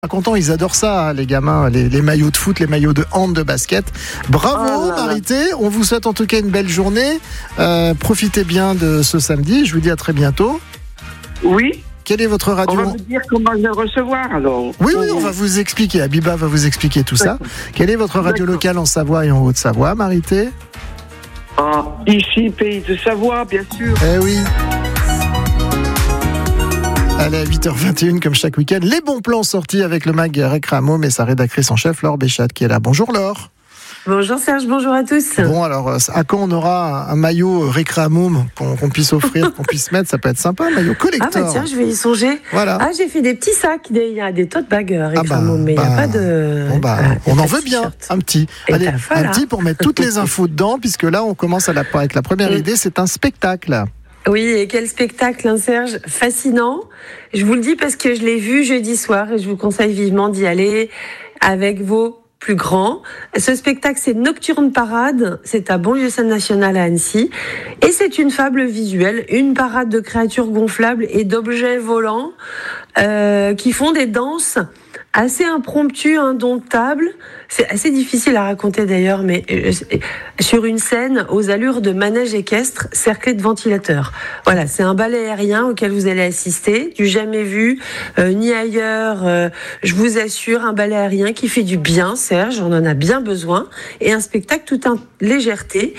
Contents, ils adorent ça, hein, les gamins, les maillots de foot, les maillots de hand, de basket. Bravo Marité, on vous souhaite en tout cas une belle journée. Profitez bien de ce samedi, je vous dis à très bientôt. Oui. Quelle est votre radio? On va vous dire comment le recevoir alors. Oui, on va vous expliquer, Abiba va vous expliquer tout ça. Quelle est votre radio locale en Savoie et en Haute-Savoie, Marité? Ici, Pays de Savoie, bien sûr. Eh oui. Allez, à 8h21, comme chaque week-end, les bons plans sortis avec le mag Récramo et sa rédactrice en chef, Laure Béchat, qui est là. Bonjour Laure. Bonjour Serge, bonjour à tous. Bon, alors, à quand on aura un maillot Récramo qu'on puisse offrir, qu'on puisse mettre? Ça peut être sympa, un maillot collector. Ah bah tiens, je vais y songer. Voilà. Ah, j'ai fait des petits sacs, il y a des tote bags Récramo, mais il n'y a pas de... Bon on en veut bien, un petit. Allez, voilà. Un petit pour mettre toutes les infos dedans, puisque là, on commence avec la première idée, c'est un spectacle. Oui, et quel spectacle, hein, Serge, fascinant. Je vous le dis parce que je l'ai vu jeudi soir et je vous conseille vivement d'y aller avec vos plus grands. Ce spectacle, c'est Nocturne Parade, c'est à Banlieue Scène Nationale à Annecy, et c'est une fable visuelle, une parade de créatures gonflables et d'objets volants qui font des danses assez impromptues, indomptables. C'est assez difficile à raconter d'ailleurs, mais sur une scène aux allures de manège équestre cerclé de ventilateurs. Voilà, c'est un ballet aérien auquel vous allez assister, du jamais vu, ni ailleurs. Je vous assure, un ballet aérien qui fait du bien, Serge, on en a bien besoin, et un spectacle tout en légèreté.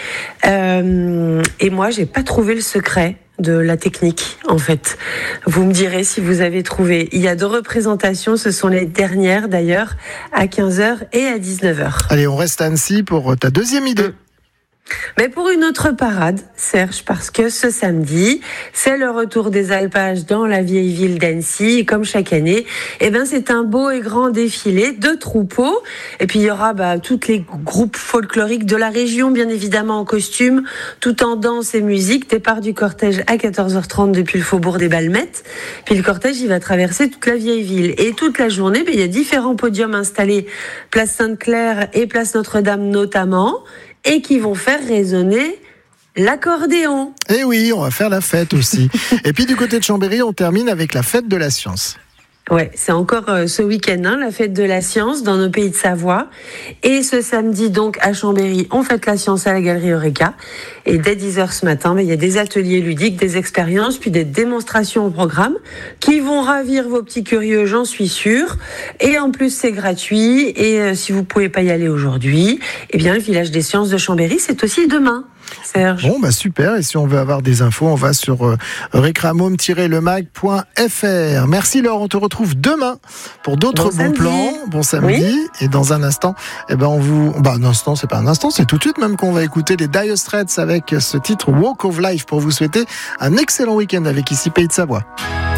Et moi, j'ai pas trouvé le secret de la technique, en fait. Vous me direz si vous avez trouvé. Il y a 2 représentations, ce sont les dernières d'ailleurs, à 15h et à 19h. Allez, on reste à Annecy pour ta deuxième idée. Mais pour une autre parade, Serge, parce que ce samedi, c'est le retour des alpages dans la vieille ville d'Annecy. Et comme chaque année, c'est un beau et grand défilé de troupeaux. Et puis il y aura tous les groupes folkloriques de la région, bien évidemment en costume, tout en danse et musique. Départ du cortège à 14h30 depuis le faubourg des Balmettes. Puis le cortège, il va traverser toute la vieille ville. Et toute la journée, il y a différents podiums installés, place Sainte-Claire et place Notre-Dame notamment, et qui vont faire résonner l'accordéon. Et oui, on va faire la fête aussi. Et puis du côté de Chambéry, on termine avec la fête de la science. Ouais, c'est encore ce week-end, la fête de la science dans nos pays de Savoie. Et ce samedi, donc, à Chambéry, on fête la science à la Galerie Eureka. Et dès 10h ce matin, il y a des ateliers ludiques, des expériences, puis des démonstrations au programme qui vont ravir vos petits curieux, j'en suis sûre. Et en plus, c'est gratuit. Et si vous pouvez pas y aller aujourd'hui, le village des sciences de Chambéry, c'est aussi demain. Serge. Bon, super. Et si on veut avoir des infos, on va sur recramome-lemag.fr. Merci Laure, on te retrouve demain pour d'autres bons plans. Bon samedi. Oui. Et dans un instant, on vous... un instant, c'est pas un instant, c'est tout de suite même qu'on va écouter les Dire Straits avec ce titre Walk of Life pour vous souhaiter un excellent week-end avec ici Pays de Savoie.